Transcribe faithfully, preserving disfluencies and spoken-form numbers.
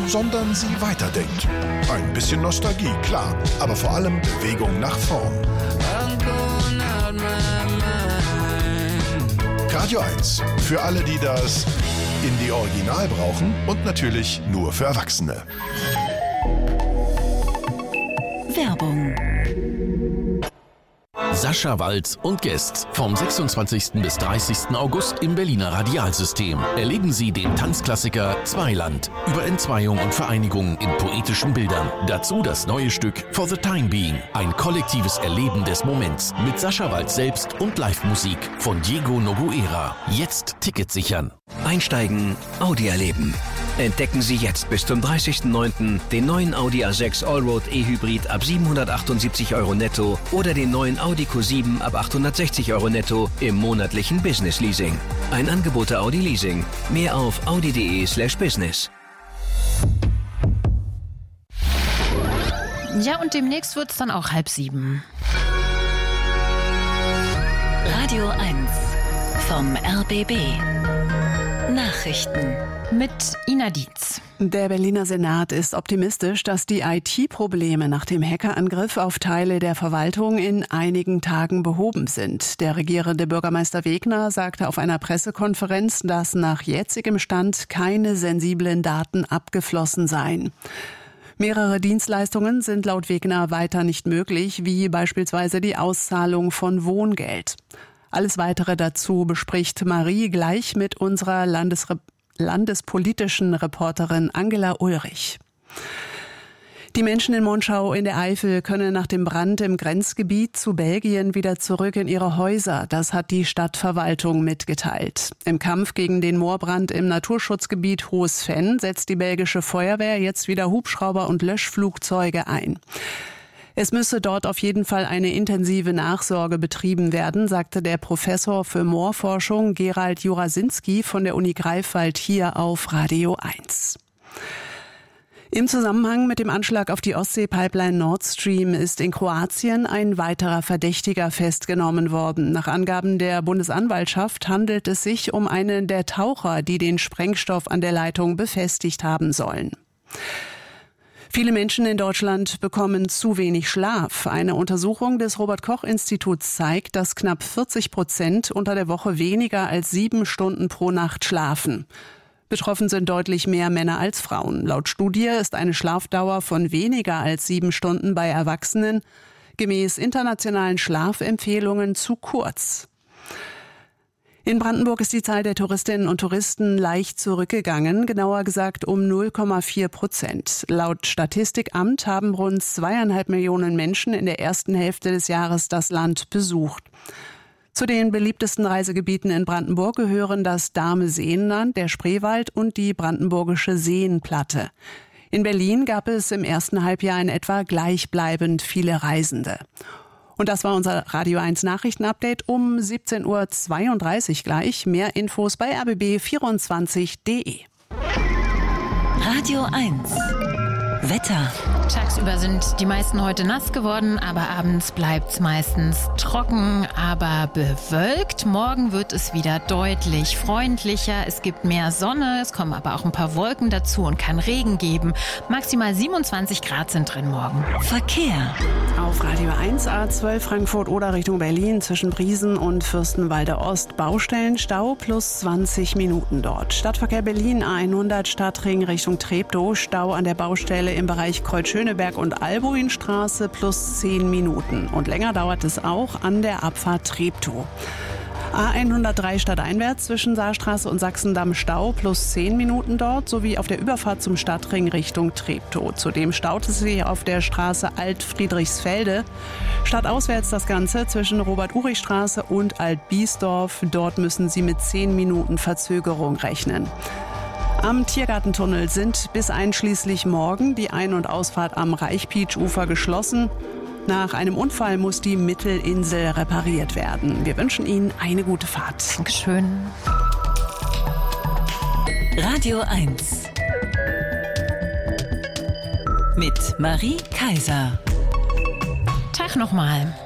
sondern sie weiterdenkt. Ein bisschen Nostalgie, klar, aber vor allem Bewegung nach vorn. Radio eins, für alle, die das Indie Original brauchen und natürlich nur für Erwachsene. Werbung. Sascha Walz und Guests vom sechsundzwanzigsten bis dreißigsten August im Berliner Radialsystem. Erleben Sie den Tanzklassiker Zweiland über Entzweiung und Vereinigung in poetischen Bildern. Dazu das neue Stück For the Time Being, ein kollektives Erleben des Moments mit Sascha Walz selbst und Live-Musik von Diego Noguera. Jetzt Tickets sichern. Einsteigen, Audi erleben. Entdecken Sie jetzt bis zum dreißigsten neunten den neuen Audi A sechs Allroad E-Hybrid ab siebenhundertachtundsiebzig Euro netto oder den neuen Audi Q sieben ab achthundertsechzig Euro netto im monatlichen Business Leasing. Ein Angebot der Audi Leasing. Mehr auf audi.de slash business. Ja, und demnächst wird's dann auch halb sieben. Radio eins vom R B B. Nachrichten mit Ina Dietz. Der Berliner Senat ist optimistisch, dass die I T-Probleme nach dem Hackerangriff auf Teile der Verwaltung in einigen Tagen behoben sind. Der regierende Bürgermeister Wegner sagte auf einer Pressekonferenz, dass nach jetzigem Stand keine sensiblen Daten abgeflossen seien. Mehrere Dienstleistungen sind laut Wegner weiter nicht möglich, wie beispielsweise die Auszahlung von Wohngeld. Alles Weitere dazu bespricht Marie gleich mit unserer Landesre- landespolitischen Reporterin Angela Ulrich. Die Menschen in Monschau in der Eifel können nach dem Brand im Grenzgebiet zu Belgien wieder zurück in ihre Häuser. Das hat die Stadtverwaltung mitgeteilt. Im Kampf gegen den Moorbrand im Naturschutzgebiet Hohes Venn setzt die belgische Feuerwehr jetzt wieder Hubschrauber und Löschflugzeuge ein. Es müsse dort auf jeden Fall eine intensive Nachsorge betrieben werden, sagte der Professor für Moorforschung Gerald Jurasinski von der Uni Greifswald hier auf Radio eins. Im Zusammenhang mit dem Anschlag auf die Ostsee-Pipeline Nord Stream ist in Kroatien ein weiterer Verdächtiger festgenommen worden. Nach Angaben der Bundesanwaltschaft handelt es sich um einen der Taucher, die den Sprengstoff an der Leitung befestigt haben sollen. Viele Menschen in Deutschland bekommen zu wenig Schlaf. Eine Untersuchung des Robert-Koch-Instituts zeigt, dass knapp vierzig Prozent unter der Woche weniger als sieben Stunden pro Nacht schlafen. Betroffen sind deutlich mehr Männer als Frauen. Laut Studie ist eine Schlafdauer von weniger als sieben Stunden bei Erwachsenen gemäß internationalen Schlafempfehlungen zu kurz. In Brandenburg ist die Zahl der Touristinnen und Touristen leicht zurückgegangen, genauer gesagt um null Komma vier Prozent. Laut Statistikamt haben rund zweieinhalb Millionen Menschen in der ersten Hälfte des Jahres das Land besucht. Zu den beliebtesten Reisegebieten in Brandenburg gehören das Dahme-Seenland, der Spreewald und die brandenburgische Seenplatte. In Berlin gab es im ersten Halbjahr in etwa gleichbleibend viele Reisende. Und das war unser Radio eins Nachrichtenupdate um siebzehn Uhr zweiunddreißig gleich. Mehr Infos bei r b b vierundzwanzig punkt de. Radio eins Wetter. Tagsüber sind die meisten heute nass geworden, aber abends bleibt's meistens trocken, aber bewölkt. Morgen wird es wieder deutlich freundlicher. Es gibt mehr Sonne, es kommen aber auch ein paar Wolken dazu und kann Regen geben. Maximal siebenundzwanzig Grad sind drin morgen. Verkehr. Auf Radio eins A zwölf Frankfurt oder Richtung Berlin zwischen Briesen und Fürstenwalde Ost Baustellenstau plus zwanzig Minuten dort. Stadtverkehr Berlin A hundert Stadtring Richtung Treptow, Stau an der Baustelle im Bereich Kreuzschöneberg und Albuinstraße plus zehn Minuten. Und länger dauert es auch an der Abfahrt Treptow. A hundertdrei stadteinwärts zwischen Saarstraße und Sachsendamm Stau plus zehn Minuten dort, sowie auf der Überfahrt zum Stadtring Richtung Treptow. Zudem staut es sich auf der Straße Alt-Friedrichsfelde. Stadtauswärts das Ganze zwischen Robert-Urich-Straße und Alt-Biesdorf. Dort müssen Sie mit zehn Minuten Verzögerung rechnen. Am Tiergartentunnel sind bis einschließlich morgen die Ein- und Ausfahrt am Reichpietsch-Ufer geschlossen. Nach einem Unfall muss die Mittelinsel repariert werden. Wir wünschen Ihnen eine gute Fahrt. Dankeschön. Radio eins mit Marie Kaiser. Tag nochmal.